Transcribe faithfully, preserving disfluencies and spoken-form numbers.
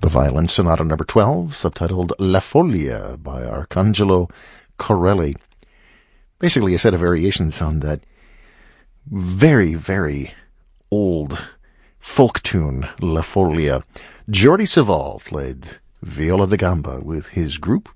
The Violin Sonata number twelve, subtitled La Folia by Arcangelo Corelli. Basically a set of variations on that very, very old folk tune, La Folia. Jordi Savall played viola da gamba with his group,